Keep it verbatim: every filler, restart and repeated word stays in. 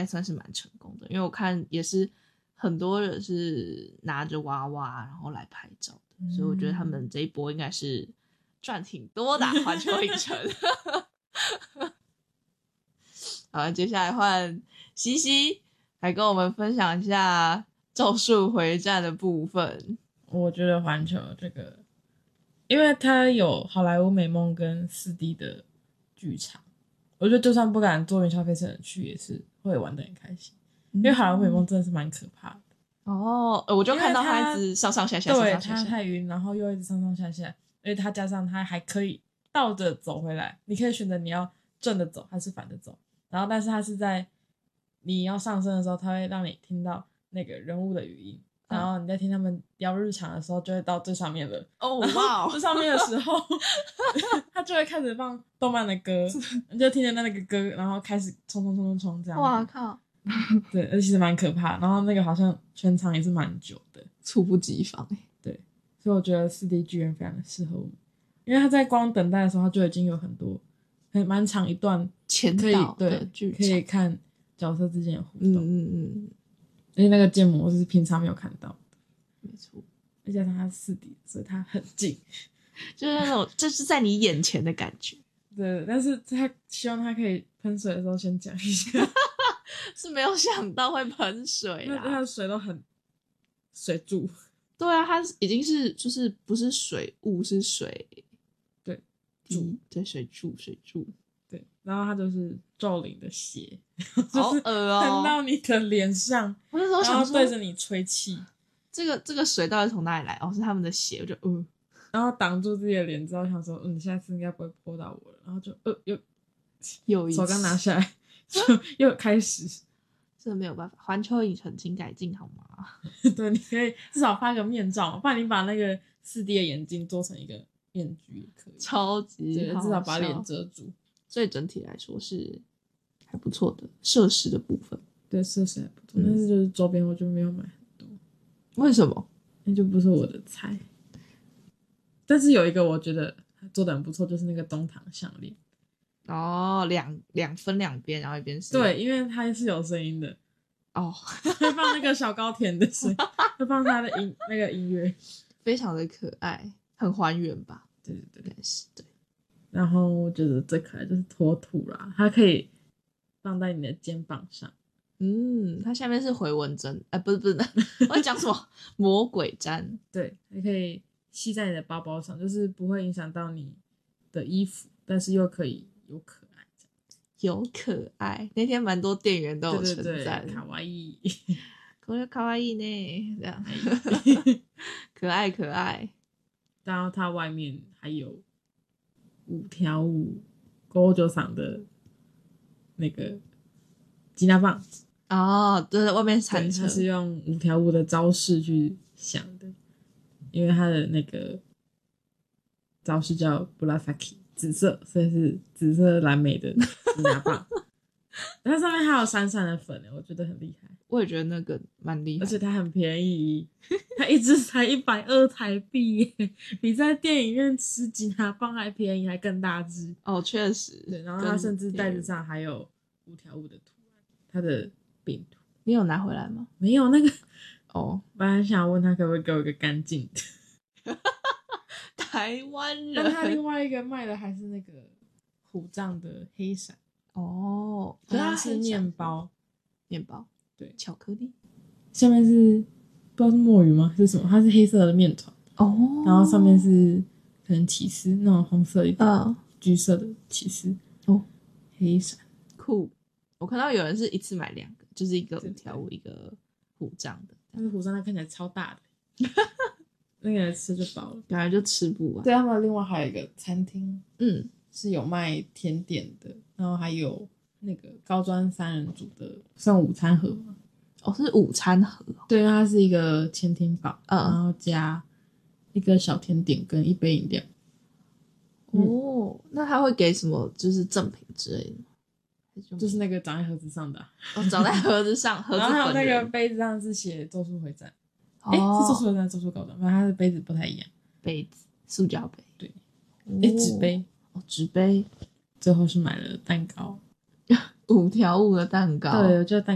算是蛮成功的，因为我看也是很多人是拿着娃娃然后来拍照的，嗯、所以我觉得他们这一波应该是赚挺多的环球影城。好，接下来换西西来跟我们分享一下咒术回战的部分。 我觉得环球这个，因为它有好莱坞美梦跟 四 D 的剧场，我觉得就算不敢坐云霄飞车的去也是会玩得很开心、嗯、因为好莱坞美梦真的是蛮可怕的哦，我就看到他一直上上下下， 对， 上上下下， 他太晕，然后又一直上上下下，而且他加上他还可以倒着走回来，你可以选择你要正的走还是反的走，然后但是他是在你要上升的时候，他会让你听到那个人物的语音，然后你在听他们聊日常的时候就会到最上面了。 哦哇， 最上面的时候他就会开始放动漫的歌，你就听见那个歌然后开始冲冲冲冲冲这样。 哇靠。 对，而且其实蛮可怕，然后那个好像全场也是蛮久的， 猝不及防。 对，所以我觉得 四 D 剧院非常的适合我们，因为他在光等待的时候他就已经有很多很蛮长一段前导的剧可以看角色之间的互动。 嗯嗯嗯， 而且那个建模是平常没有看到的， 没错， 再加上它是 四 D， 所以它很近， 就是那种就是在你眼前的感觉。 对，但是他希望他可以喷水的时候先讲一下。 是没有想到会喷水啦， 它的水都很水柱。 对啊，它已经是就是不是水雾，是水对柱，对水柱水柱。 对，然后它就是咒灵的血， 好恶哦， 喷到你的脸上。 我那时候想说， 然后对着你吹气。 这个这个水到底从哪里来？哦，是他们的血，我就呃， 然后挡住自己的脸之后，想说，嗯，下次应该不会泼到我了。然后就呃又又手刚拿下来，就又开始。 这没有办法，环球影城请改进好吗？ 对，你可以至少发个面罩，不然你把那个 四 D 的眼镜做成一个面具也可以， 超级好笑， 至少把脸遮住。 所以整体来说是还不错的设施的部分。 对，设施还不错、嗯，但是就是周边我就没有买很多。 为什么？ 那就不是我的菜。但是有一个我觉得做的很不错，就是那个东堂项链。 哦，两两分两边，然后一边是对，因为它是有声音的哦， 会放那个小高田的声音，会放他的音那个音乐， 非常的可爱，很还原吧？ 对对对， 应该是对。 然后我觉得最可爱就是脱土啦，它可以放在你的肩膀上。 嗯，它下面是回纹针，哎、呃，不是不是，我在讲什么？魔鬼毡。 对，还可以系在你的包包上，就是不会影响到你的衣服，但是又可以有可爱这样子。 有可爱，那天蛮多店员都有称赞， 卡哇伊， 我觉得卡哇伊呢，这样可爱可爱。 然后它外面还有五条悟勾九赏的那个吉拿棒哦，对，外面餐车， 它是用五条悟的招式去想的，因为它的那个招式叫布拉萨基，紫色，所以是紫色蓝莓的吉拿棒。它上面还有闪闪的粉，我觉得很厉害。 我也觉得那个蛮厉害， 而且它很便宜，它一只才一百二台币耶，比在电影院吃吉拿棒还便宜，还更大只。 哦，确实。 对，然后它甚至袋子上还有五条悟的图案，它的饼图。 你有拿回来吗？ 没有那个。 哦， 本来想问他可不可以给我一个干净的。 台湾人。 但他另外一个卖的还是那个虎杖的黑闪。 哦， 它是面包， 面包。对，巧克力， 下面是不知道是墨鱼吗？是什么？它是黑色的面团哦， 然后上面是可能起司那种红色一点、 嗯、 橘色的起司哦， 黑闪酷。我看到有人是一次买两个，就是一个五条悟，一个虎杖的， 但是虎杖它看起来超大的，那个吃就饱了， 感觉就吃不完。 对，他们另外还有一个餐厅， 嗯， 是有卖甜点的，然后还有。那个高专三人组的算午餐盒吗？ 哦，是午餐盒、哦。 对，它是一个千天堡、嗯，然后加一个小甜点跟一杯饮料。 哦、嗯，那他会给什么？就是赠品之类的吗？ 就是那个长在盒子上的、啊。 哦，长在盒子上，盒子然后还有那个杯子上是写《咒术回战》。哎、哦，是《咒术回战》《咒术高专》，反正它的杯子不太一样。 杯子，塑胶杯。 对。哎、哦，纸杯。 哦，纸杯。 最后是买了蛋糕。 五条悟的蛋糕， 对，就蛋